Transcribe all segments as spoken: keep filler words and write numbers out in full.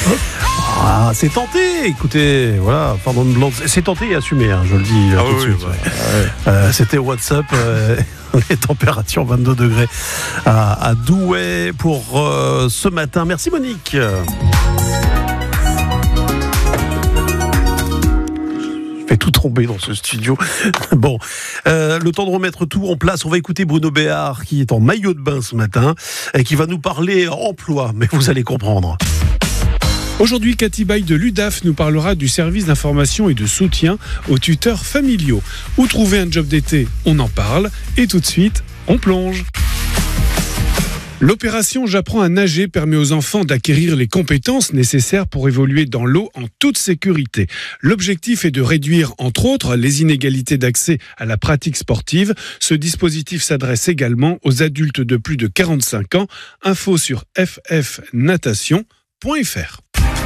Ah, c'est tenté, écoutez, voilà, pardon de blonde, c'est tenté et assumé, hein, je le dis euh, Ah tout oui, de suite. bah, Ouais. ouais. Euh, c'était WhatsApp, euh, les températures vingt-deux degrés à, à Douai pour euh, ce matin. Merci Monique. Je fais tout tomber dans ce studio. Bon, euh, le temps de remettre tout en place. On va écouter Bruno Béard qui est en maillot de bain ce matin et qui va nous parler emploi, mais vous allez comprendre. Aujourd'hui, Cathy Baye de l'U D A F nous parlera du service d'information et de soutien aux tuteurs familiaux. Où trouver un job d'été ? On en parle. Et tout de suite, on plonge. L'opération J'apprends à nager permet aux enfants d'acquérir les compétences nécessaires pour évoluer dans l'eau en toute sécurité. L'objectif est de réduire, entre autres, les inégalités d'accès à la pratique sportive. Ce dispositif s'adresse également aux adultes de plus de quarante-cinq ans. Info sur f f natation point f r.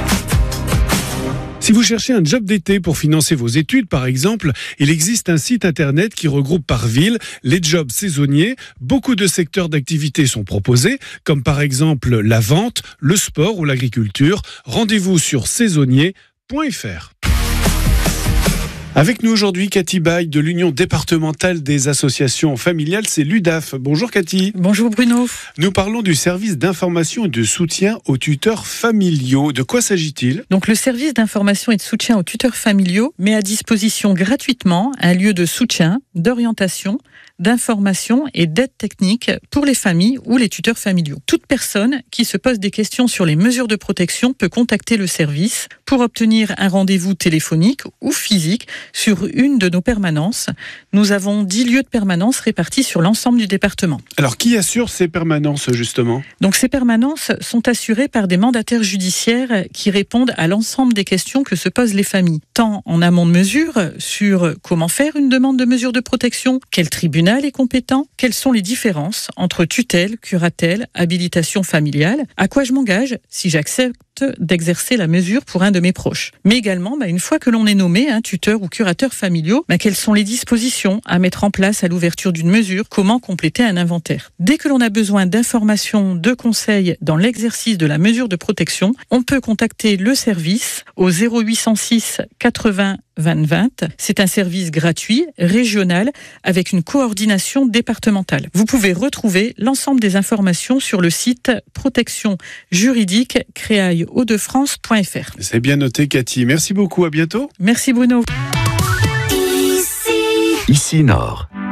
Si vous cherchez un job d'été pour financer vos études, par exemple, il existe un site internet qui regroupe par ville les jobs saisonniers. Beaucoup de secteurs d'activité sont proposés, comme par exemple la vente, le sport ou l'agriculture. Rendez-vous sur saisonnier point f r. Avec nous aujourd'hui, Cathy Baye de l'Union départementale des associations familiales, c'est l'U D A F. Bonjour Cathy. Bonjour Bruno. Nous parlons du service d'information et de soutien aux tuteurs familiaux. De quoi s'agit-il ? Donc le service d'information et de soutien aux tuteurs familiaux met à disposition gratuitement un lieu de soutien, d'orientation, d'information et d'aide technique pour les familles ou les tuteurs familiaux. Toute personne qui se pose des questions sur les mesures de protection peut contacter le service pour obtenir un rendez-vous téléphonique ou physique sur une de nos permanences. Nous avons dix lieux de permanence répartis sur l'ensemble du département. Alors qui assure ces permanences justement ? Donc ces permanences sont assurées par des mandataires judiciaires qui répondent à l'ensemble des questions que se posent les familles, tant en amont de mesure sur comment faire une demande de mesure de protection, quel tribunal est compétent, quelles sont les différences entre tutelle, curatelle, habilitation familiale, à quoi je m'engage si j'accepte d'exercer la mesure pour un de mes proches. Mais également, bah, une fois que l'on est nommé hein, tuteur ou curateur familiaux, bah, quelles sont les dispositions à mettre en place à l'ouverture d'une mesure, comment compléter un inventaire. Dès que l'on a besoin d'informations, de conseils dans l'exercice de la mesure de protection, on peut contacter le service au zéro huit cent six quatre-vingts vingt vingt. C'est un service gratuit, régional, avec une coordination départementale. Vous pouvez retrouver l'ensemble des informations sur le site protection juridique créaille hauts de france point f r. C'est bien noté Cathy. Merci beaucoup, à bientôt. Merci Bruno. Ici Nord.